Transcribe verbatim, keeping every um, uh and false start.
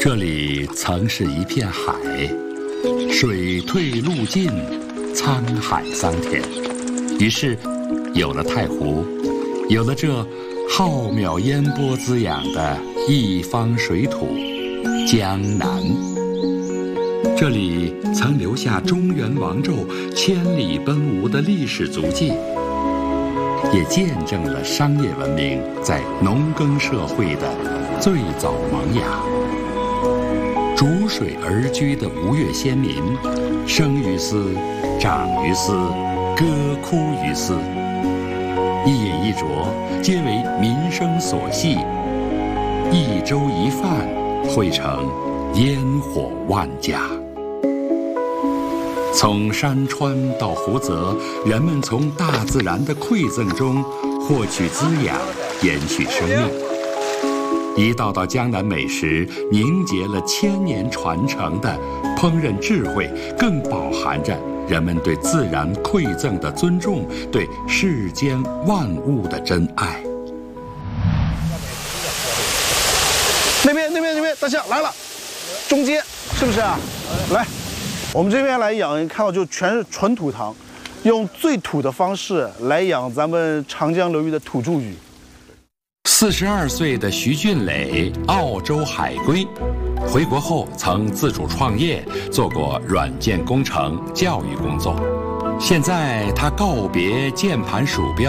这里曾是一片海，水退路尽，沧海桑田。于是，有了太湖，有了这浩渺烟波滋养的一方水土——江南。这里曾留下中原王胄千里奔吴的历史足迹，也见证了商业文明在农耕社会的最早萌芽。逐水而居的吴越先民，生于斯，长于斯，歌哭于斯，一饮一啄皆为民生所系，一粥一饭汇成烟火万家。从山川到湖泽，人们从大自然的馈赠中获取滋养，延续生命。一道道江南美食凝结了千年传承的烹饪智慧，更饱含着人们对自然馈赠的尊重，对世间万物的真爱。 那边那边那边大象来了，中间是不是啊？来，我们这边来养，你看到就全是纯土塘，用最土的方式来养咱们长江流域的土著鱼。 四十二岁的徐俊磊，澳洲海归，回国后曾自主创业，做过软件工程、教育工作。现在他告别键盘鼠标。